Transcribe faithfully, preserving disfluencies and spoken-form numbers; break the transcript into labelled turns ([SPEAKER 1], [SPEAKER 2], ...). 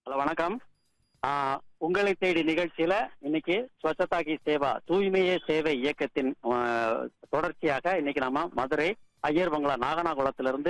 [SPEAKER 1] Hello வணக்கம். ஆ, உங்களை தேடி நிகழ்ச்சியில இன்னைக்கு ஸ்வச்சதா கி சேவா தூய்மையே சேவை இயக்கத்தின் ஆ, தொடர்ச்சியாக இன்னைக்கு நாம மதுரை ஐயர் பங்களா நாகனாகுளத்திலிருந்து